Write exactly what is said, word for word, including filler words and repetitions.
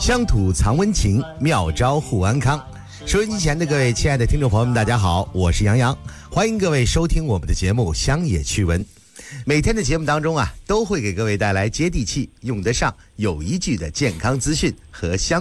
乡土藏温情，妙招护安康。收音机前的各位亲爱的听众朋友们，大家好，我是杨洋，欢迎各位收听我们的节目《乡野趣闻》。每天的节目当中啊，都会给各位带来接地气、用得上、有依据的健康资讯和乡